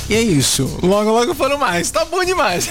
E é isso. Logo, logo eu falo mais. Tá bom demais.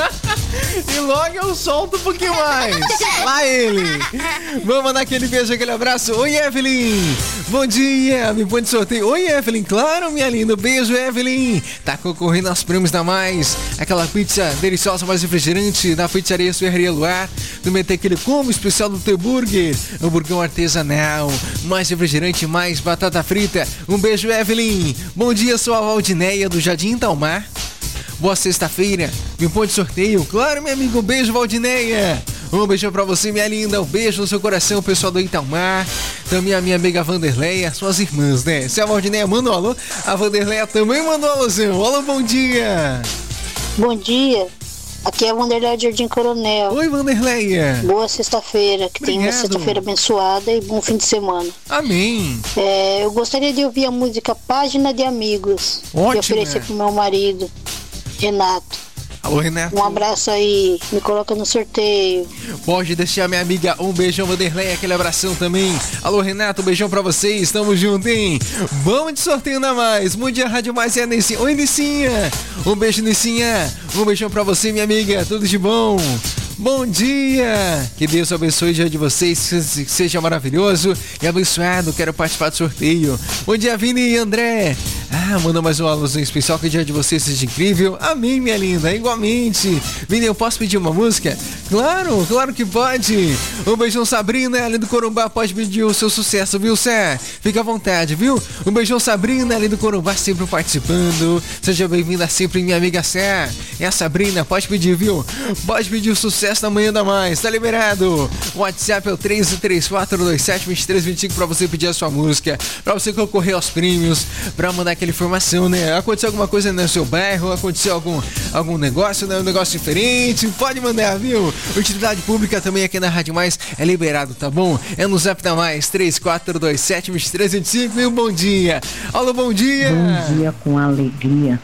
E logo eu solto um pouquinho mais. Lá ele. Vamos mandar aquele beijo, aquele abraço. Oi, Evelyn. Bom dia. Me põe de sorteio. Oi, Evelyn. Claro, minha linda. Beijo, Evelyn. Tá concorrendo aos prêmios da Mais. Aquela pizza deliciosa, mais refrigerante da Pizzaria Ferreria Luar. Também tem aquele combo especial do teu burger. Hambúrguer artesanal. Mais refrigerante, mais batata frita. Um beijo, Evelyn. Bom dia, sou a Valdineia do Jardim Italmar. Boa sexta-feira. Me põe de sorteio. Claro, meu amigo. Um beijo, Valdineia. Um beijão pra você, minha linda. Um beijo no seu coração, pessoal do Italmar. Também a minha amiga Vanderleia, suas irmãs, né? Se a Valdineia manda um alô, a Vanderleia também mandou um alôzão. Alô, bom dia. Bom dia. Aqui é a Vanderleia de Jardim Coronel. Oi, Vanderleia. Boa sexta-feira. Que tenha uma sexta-feira abençoada e bom fim de semana. Amém. Eu gostaria de ouvir a música Página de Amigos. Ótimo. Que eu ofereci pro meu marido, Renato. Alô, Renato. Um abraço aí, me coloca no sorteio. Pode deixar, minha amiga. Um beijão, Vanderlei, aquele abração também. Alô, Renato, um beijão pra vocês. Tamo junto, hein? Vamos de sorteio ainda mais. Bom dia, Rádio Mais é a Nicinha. Oi, Nicinha. Um beijo, Nicinha. Um beijão pra você, minha amiga. Tudo de bom. Bom dia! Que Deus abençoe o dia de vocês, que seja maravilhoso e abençoado. Quero participar do sorteio. Bom dia, Vini e André. Manda mais um aluno especial, que o dia de vocês seja incrível. Amém, minha linda, igualmente. Vini, eu posso pedir uma música? Claro, claro que pode. Um beijão, Sabrina, ali do Corumbá, pode pedir o seu sucesso, viu, Sé? Fica à vontade, viu? Um beijão, Sabrina, ali do Corumbá, sempre participando. Seja bem-vinda sempre, minha amiga Sé. É a Sabrina, pode pedir, viu? Pode pedir o sucesso da manhã da Mais, tá liberado. O WhatsApp é o 1334272325 pra você pedir a sua música, pra você concorrer aos prêmios, pra mandar aquela informação, né? Aconteceu alguma coisa no seu bairro, aconteceu algum negócio, né? Um negócio diferente, pode mandar, viu? Utilidade pública também aqui na Rádio Mais é liberado, tá bom? É no Zap da Mais, 34272325. E um bom dia. Alô, bom dia. Bom dia com alegria.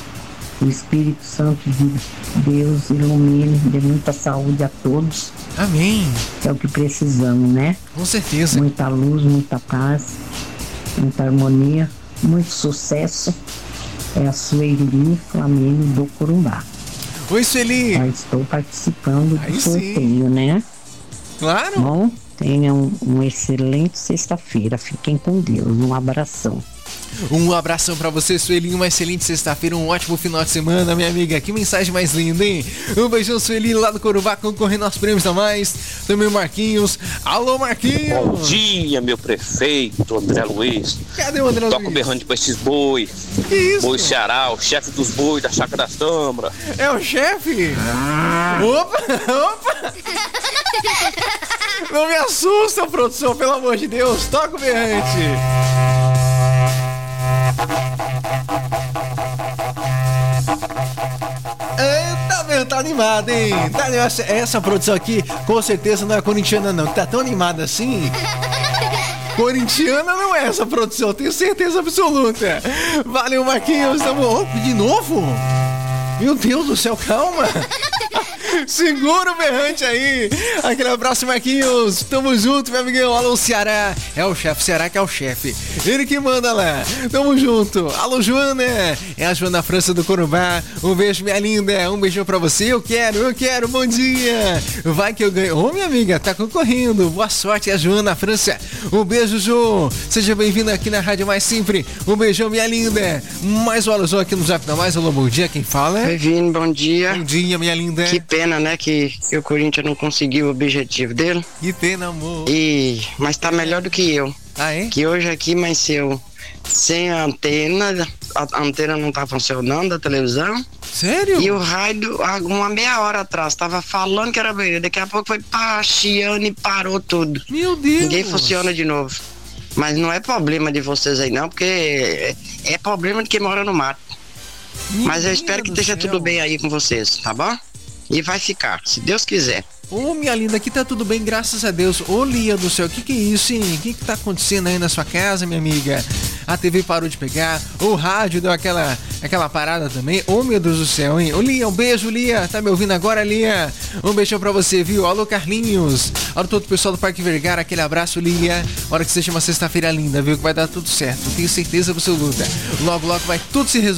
O Espírito Santo de Deus ilumine, dê muita saúde a todos. Amém. É o que precisamos, né? Com certeza. Muita luz, muita paz, muita harmonia, muito sucesso. É a Sueli Flamini do Corumbá. Oi, Sueli. Já estou participando do sorteio, né? Claro. Bom, tenham uma excelente sexta-feira. Fiquem com Deus. Um abração. Um abração pra você, Sueli, uma excelente sexta-feira, um ótimo final de semana, minha amiga. Que mensagem mais linda, hein? Um beijão, Sueli, lá do Corumbá, concorrendo aos prêmios da Mais. Também o Marquinhos. Alô, Marquinhos! Bom dia, meu prefeito, André Luiz. Cadê o André Luiz? Toca berrando pra esses boi. Que isso? Boi Ceará, o chefe dos bois da Chácara das Tâmaras. É o chefe? Opa! Não me assusta, produção, pelo amor de Deus. Toca o berrante. Eita, meu, tá animado, hein? Essa produção aqui, com certeza não é corintiana, não. Tá tão animada assim. Corintiana não é essa produção, tenho certeza absoluta. Valeu, Marquinhos. De novo? Meu Deus do céu, calma. Segura o berrante aí. Aquele abraço, Marquinhos. Tamo junto, meu amigão. Alô, Ceará. É o chefe, Ceará que é o chefe. Ele que manda lá. Tamo junto. Alô, Joana. É a Joana França do Corumbá. Um beijo, minha linda. Um beijão pra você. Eu quero. Bom dia. Vai que eu ganho. Ô, minha amiga, tá concorrendo. Boa sorte, a Joana França. Um beijo, Jo. Seja bem-vinda aqui na Rádio Mais sempre. Um beijão, minha linda. Mais um alôzão aqui no Zap da Mais. Alô, bom dia. Quem fala? Oi, Vini, bom dia. Bom dia, minha linda. Que pena, né, que o Corinthians não conseguiu o objetivo dele. Que pena, amor. Mas tá melhor do que eu. Ah, é? Que hoje aqui amanheceu sem a antena não tá funcionando da televisão. Sério? E o rádio, uma meia hora atrás, tava falando que era vermelho. Daqui a pouco foi chiando e parou tudo. Meu Deus. Ninguém funciona de novo. Mas não é problema de vocês aí não, porque é problema de quem mora no mato. Mas eu espero que esteja tudo bem aí com vocês, tá bom? E vai ficar, se Deus quiser. Ô, minha linda, aqui tá tudo bem, graças a Deus. Ô, Lia do céu, que é isso, hein? O que tá acontecendo aí na sua casa, minha amiga? A TV parou de pegar, o rádio deu aquela parada também. Ô, meu Deus do céu, hein? Ô, Lia, um beijo, Lia. Tá me ouvindo agora, Lia? Um beijão pra você, viu? Alô, Carlinhos. Alô, todo o pessoal do Parque Vergara, aquele abraço, Lia. Hora que seja uma sexta-feira linda, viu? Que vai dar tudo certo. Tenho certeza absoluta. Logo, logo vai tudo se resolver.